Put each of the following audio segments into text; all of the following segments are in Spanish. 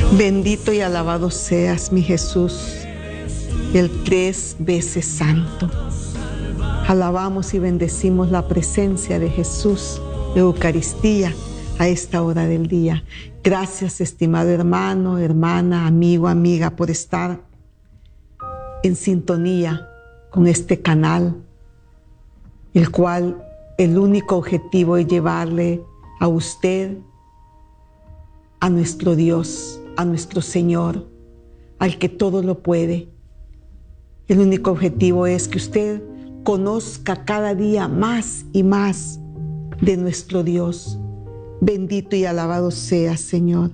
Bendito y alabado seas, mi Jesús, el 3 veces santo. Alabamos y bendecimos la presencia de Jesús, Eucaristía, a esta hora del día. Gracias, estimado hermano, hermana, amigo, amiga, por estar en sintonía con este canal, el cual el único objetivo es llevarle a usted, a nuestro Dios, a nuestro Señor, al que todo lo puede. El único objetivo es que usted conozca cada día más y más de nuestro Dios. Bendito y alabado sea, Señor.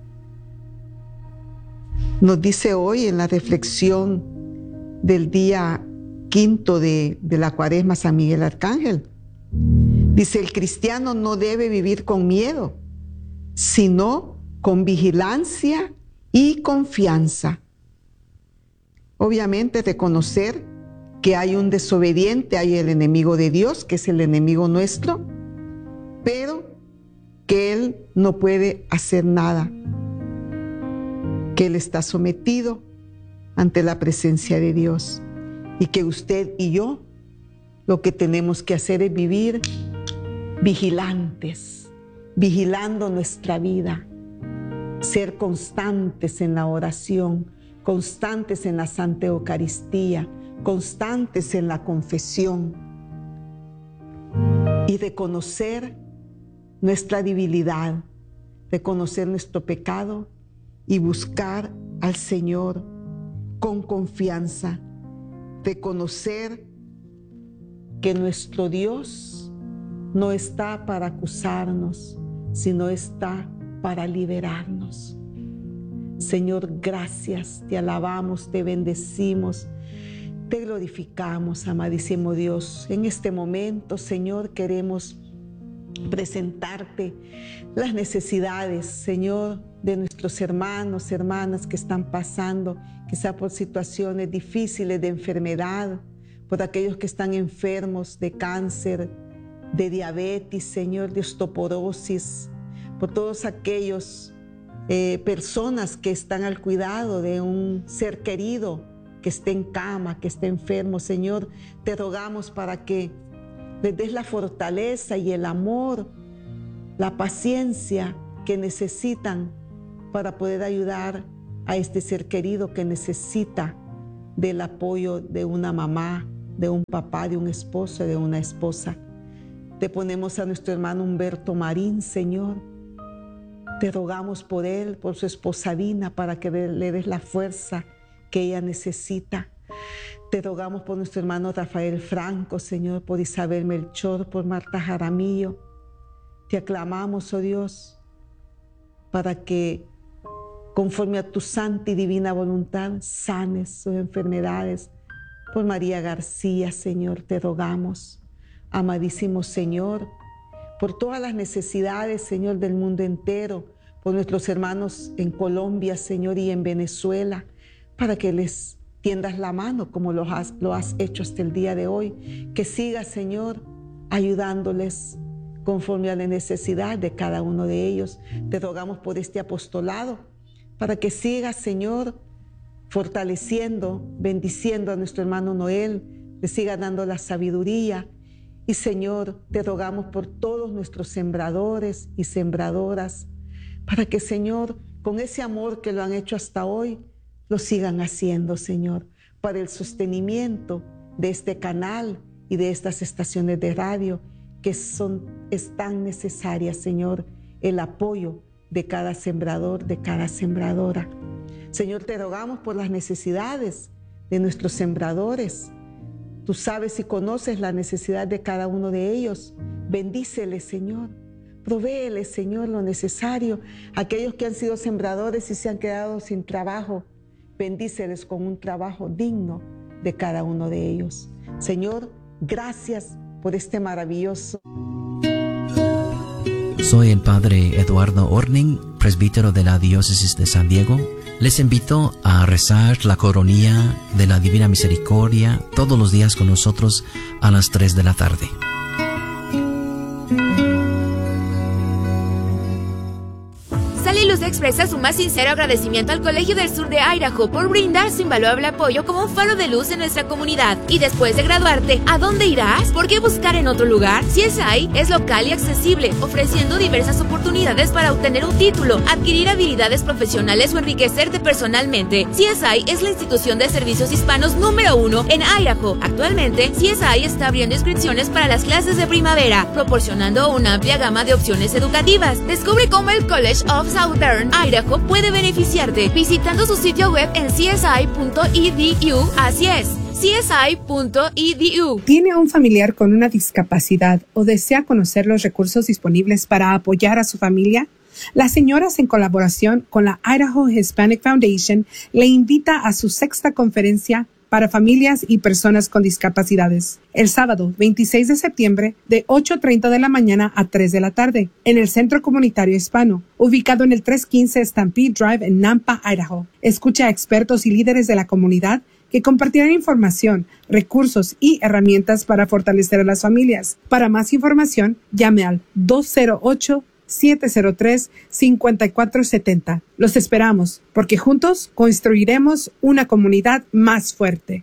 Nos dice hoy en la reflexión del día quinto de la Cuaresma San Miguel Arcángel, dice: el cristiano no debe vivir con miedo, sino con vigilancia y confianza. Obviamente reconocer que hay un desobediente, hay el enemigo de Dios, que es el enemigo nuestro, pero que Él no puede hacer nada, que Él está sometido ante la presencia de Dios, y que usted y yo lo que tenemos que hacer es vivir vigilantes, vigilando nuestra vida, ser constantes en la oración, constantes en la Santa Eucaristía, constantes en la confesión, y reconocer nuestra debilidad, reconocer nuestro pecado y buscar al Señor con confianza, reconocer que nuestro Dios no está para acusarnos, sino está para liberarnos. Señor, gracias, te alabamos, te bendecimos, te glorificamos, amadísimo Dios. En este momento, Señor, queremos presentarte las necesidades, Señor, de nuestros hermanos, hermanas que están pasando quizá por situaciones difíciles de enfermedad, por aquellos que están enfermos de cáncer, de diabetes, Señor, de osteoporosis, por todos aquellos personas que están al cuidado de un ser querido que esté en cama, que esté enfermo. Señor, te rogamos para que les des la fortaleza y el amor, la paciencia que necesitan para poder ayudar a este ser querido que necesita del apoyo de una mamá, de un papá, de un esposo, de una esposa. Te ponemos a nuestro hermano Humberto Marín, Señor. Te rogamos por él, por su esposa Dina, para que le des la fuerza que ella necesita. Te rogamos por nuestro hermano Rafael Franco, Señor, por Isabel Melchor, por Marta Jaramillo. Te aclamamos, oh Dios, para que, conforme a tu santa y divina voluntad, sanes sus enfermedades. Por María García, Señor, te rogamos, amadísimo Señor, por todas las necesidades, Señor, del mundo entero, por nuestros hermanos en Colombia, Señor, y en Venezuela, para que les tiendas la mano como lo has hecho hasta el día de hoy. Que sigas, Señor, ayudándoles conforme a la necesidad de cada uno de ellos. Te rogamos por este apostolado, para que sigas, Señor, fortaleciendo, bendiciendo a nuestro hermano Noel, le siga dando la sabiduría. Y, Señor, te rogamos por todos nuestros sembradores y sembradoras, para que, Señor, con ese amor que lo han hecho hasta hoy, lo sigan haciendo, Señor, para el sostenimiento de este canal y de estas estaciones de radio que es tan necesaria, Señor, el apoyo de cada sembrador, de cada sembradora. Señor, te rogamos por las necesidades de nuestros sembradores. Tú sabes y conoces la necesidad de cada uno de ellos. Bendíceles, Señor. Provéeles, Señor, lo necesario. Aquellos que han sido sembradores y se han quedado sin trabajo, bendíceles con un trabajo digno de cada uno de ellos. Señor, gracias por este maravilloso. Soy el Padre Eduardo Orning, presbítero de la Diócesis de San Diego. Les invito a rezar la coronilla de la Divina Misericordia todos los días con nosotros a las 3 de la tarde. Sale Luz de expresa su más sincero agradecimiento al Colegio del Sur de Idaho por brindar su invaluable apoyo como un faro de luz en nuestra comunidad. Y después de graduarte, ¿a dónde irás? ¿Por qué buscar en otro lugar? CSI es local y accesible, ofreciendo diversas oportunidades para obtener un título, adquirir habilidades profesionales o enriquecerte personalmente. CSI es la institución de servicios hispanos número 1 en Idaho. Actualmente, CSI está abriendo inscripciones para las clases de primavera, proporcionando una amplia gama de opciones educativas. Descubre cómo el College of Southern Idaho puede beneficiarte visitando su sitio web en csi.edu. Así es, csi.edu. ¿Tiene un familiar con una discapacidad o desea conocer los recursos disponibles para apoyar a su familia? Las señoras, en colaboración con la Idaho Hispanic Foundation, le invita a su 6ª conferencia para familias y personas con discapacidades, el sábado 26 de septiembre de 8:30 de la mañana a 3 de la tarde, en el Centro Comunitario Hispano, ubicado en el 315 Stampede Drive en Nampa, Idaho. Escucha a expertos y líderes de la comunidad que compartirán información, recursos y herramientas para fortalecer a las familias. Para más información, llame al 208-703-5470. Los esperamos, porque juntos construiremos una comunidad más fuerte.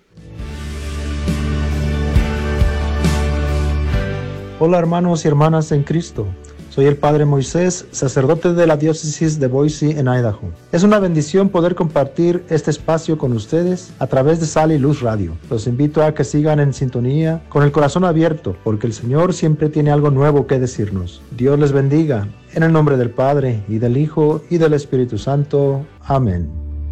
Hola hermanos y hermanas en Cristo. Soy el Padre Moisés, sacerdote de la diócesis de Boise en Idaho. Es una bendición poder compartir este espacio con ustedes a través de Sal y Luz Radio. Los invito a que sigan en sintonía con el corazón abierto, porque el Señor siempre tiene algo nuevo que decirnos. Dios les bendiga. En el nombre del Padre, y del Hijo, y del Espíritu Santo. Amén.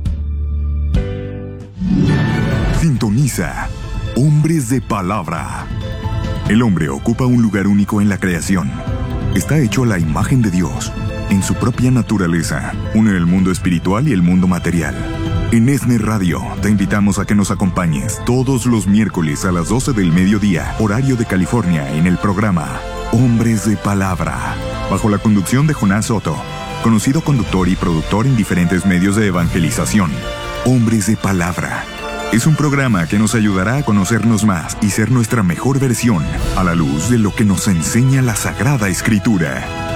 Sintoniza Hombres de Palabra. El hombre ocupa un lugar único en la creación. Está hecho a la imagen de Dios. En su propia naturaleza, une el mundo espiritual y el mundo material. En ESNE Radio te invitamos a que nos acompañes todos los miércoles a las 12 del mediodía, horario de California, en el programa Hombres de Palabra, bajo la conducción de Jonás Soto, conocido conductor y productor en diferentes medios de evangelización. Hombres de Palabra es un programa que nos ayudará a conocernos más y ser nuestra mejor versión a la luz de lo que nos enseña la Sagrada Escritura.